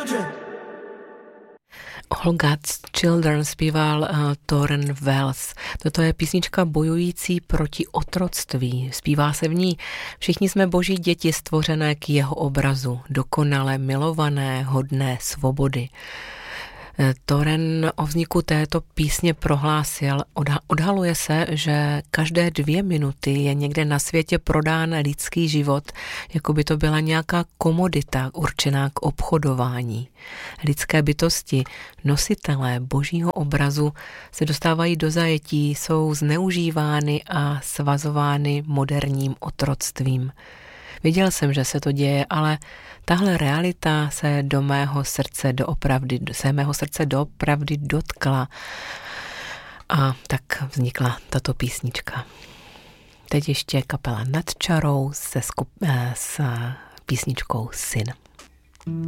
All God's Children zpíval Tauren Wells. Toto je písnička bojující proti otroctví. Zpívá se v ní: všichni jsme boží děti stvořené k jeho obrazu, dokonale milované, hodné svobody. Tauren o vzniku této písně prohlásil: odhaluje se, že každé 2 minuty je někde na světě prodán lidský život, jako by to byla nějaká komodita určená k obchodování. Lidské bytosti, nositelé božího obrazu, se dostávají do zajetí, jsou zneužívány a svazovány moderním otroctvím. Viděl jsem, že se to děje, ale tahle realita se mého srdce doopravdy dotkla. A tak vznikla tato písnička. Teď ještě kapela Nad čarou s písničkou Syn.